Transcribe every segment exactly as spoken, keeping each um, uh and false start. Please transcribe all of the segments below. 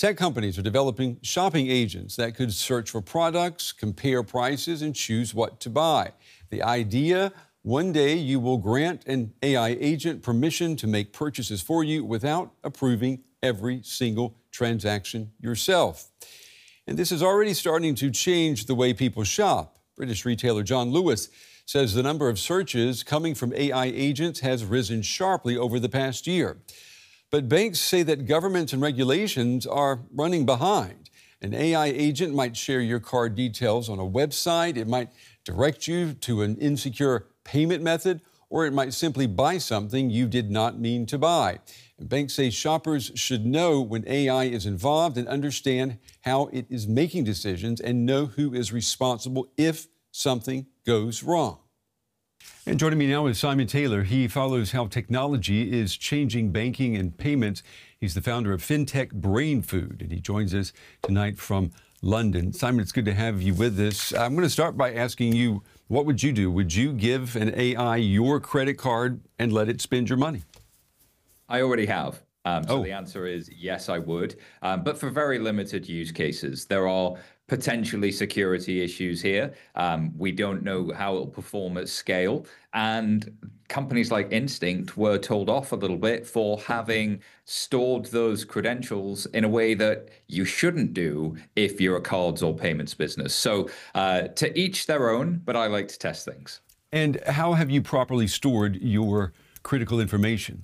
Tech companies are developing shopping agents that could search for products, compare prices, and choose what to buy. The idea, one day you will grant an A I agent permission to make purchases for you without approving every single transaction yourself. And this is already starting to change the way people shop. British retailer John Lewis says the number of searches coming from A I agents has risen sharply over the past year. But banks say that governments and regulations are running behind. An A I agent might share your card details on a website, it might direct you to an insecure payment method, or it might simply buy something you did not mean to buy. And banks say shoppers should know when A I is involved and understand how it is making decisions and know who is responsible if something goes wrong. And joining me now is Simon Taylor. He follows how technology is changing banking and payments. He's the founder of FinTech Brain Food, and he joins us tonight from London. Simon, it's good to have you with us. I'm going to start by asking you, what would you do? Would you give an A I your credit card and let it spend your money? I already have. Um, so oh. the answer is yes, I would, um, but for very limited use cases. There are potentially security issues here. Um, we don't know how it'll perform at scale. And companies like Instinct were told off a little bit for having stored those credentials in a way that you shouldn't do if you're a cards or payments business. So uh, to each their own, but I like to test things. And how have you properly stored your critical information?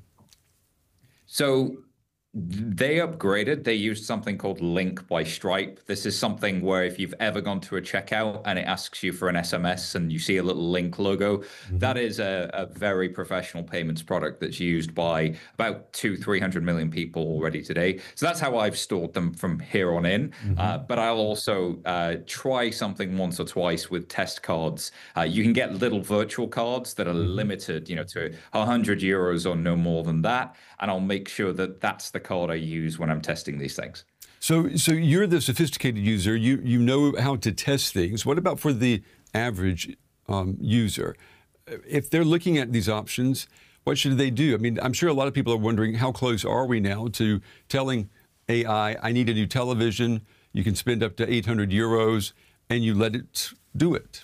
So they upgraded. They used something called Link by Stripe. This is something where if you've ever gone to a checkout and it asks you for an S M S and you see a little Link logo, mm-hmm. that is a, a very professional payments product that's used by about two, three hundred million people already today. So that's how I've stored them from here on in. Mm-hmm. Uh, but I'll also uh, try something once or twice with test cards. Uh, you can get little virtual cards that are mm-hmm. limited, you know, to one hundred euros or no more than that. And I'll make sure that that's the card I use when I'm testing these things. So, so you're the sophisticated user. You you know how to test things. What about for the average um, user? If they're looking at these options, what should they do? I mean, I'm sure a lot of people are wondering, how close are we now to telling A I, I need a new television, you can spend up to eight hundred euros, and you let it do it?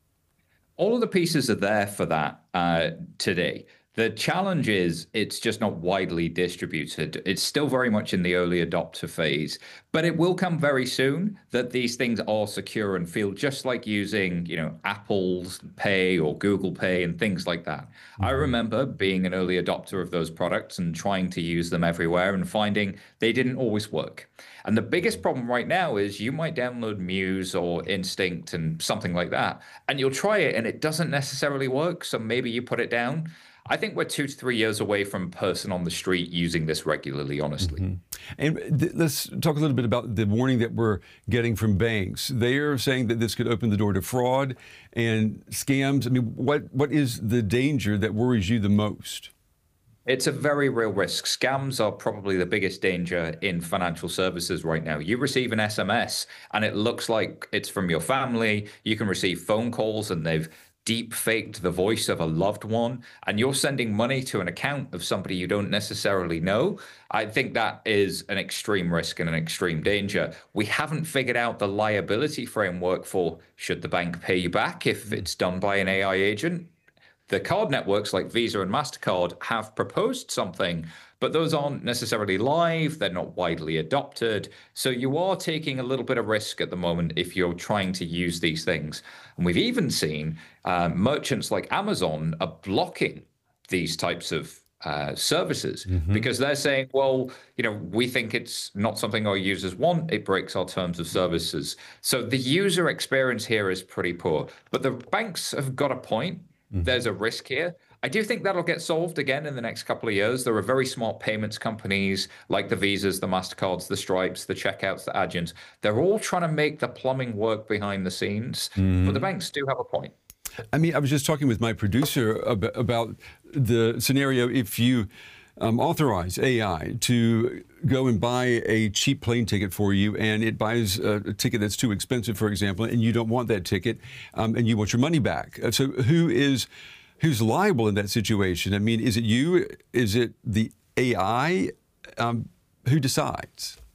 All of the pieces are there for that uh, today. The challenge is it's just not widely distributed. It's still very much in the early adopter phase, but it will come very soon that these things are secure and feel just like using, you know, Apple's Pay or Google Pay and things like that. Mm-hmm. I remember being an early adopter of those products and trying to use them everywhere and finding they didn't always work. And the biggest problem right now is you might download Muse or Instinct and something like that, and you'll try it and it doesn't necessarily work. So maybe you put it down. I think we're two to three years away from a person on the street using this regularly, honestly. Mm-hmm. And th- let's talk a little bit about the warning that we're getting from banks. They're saying that this could open the door to fraud and scams. I mean, what what is the danger that worries you the most? It's a very real risk. Scams are probably the biggest danger in financial services right now. You receive an S M S and it looks like it's from your family. You can receive phone calls and they've deep faked the voice of a loved one, and you're sending money to an account of somebody you don't necessarily know. I think that is an extreme risk and an extreme danger. We haven't figured out the liability framework for should the bank pay you back if it's done by an A I agent. The card networks like Visa and MasterCard have proposed something, but those aren't necessarily live. They're not widely adopted. So you are taking a little bit of risk at the moment if you're trying to use these things. And we've even seen uh, merchants like Amazon are blocking these types of uh, services mm-hmm. because they're saying, well, you know, we think it's not something our users want. It breaks our terms of services. So the user experience here is pretty poor. But the banks have got a point. Mm-hmm. There's a risk here. I do think that'll get solved again in the next couple of years. There are very smart payments companies like the Visas, the MasterCards, the Stripes, the Checkouts, the Adyens. They're all trying to make the plumbing work behind the scenes, mm-hmm. but the banks do have a point. I mean, I was just talking with my producer ab- about the scenario if you um, authorize A I to go and buy a cheap plane ticket for you, and it buys a, a ticket that's too expensive, for example, and you don't want that ticket, um, and you want your money back. Uh, so who is who's liable in that situation? I mean, is it you? Is it the A I? Um, who decides?